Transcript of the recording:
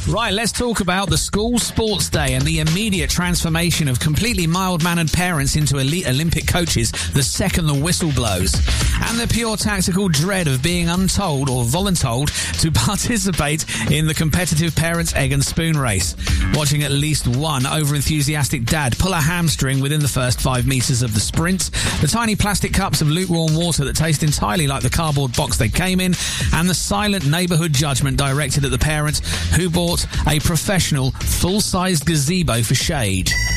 Right, let's talk about the school sports day and the immediate transformation of completely mild-mannered parents into elite Olympic coaches the second the whistle blows. And the pure tactical dread of being untold or voluntold to participate in the competitive parents' egg and spoon race. Watching at least one over-enthusiastic dad pull a hamstring within the first 5 metres of the sprint, the tiny plastic cups of lukewarm water that taste entirely like the cardboard box they came in, and the silent neighbourhood judgment directed at the parent who bought a professional, full-sized gazebo for shade.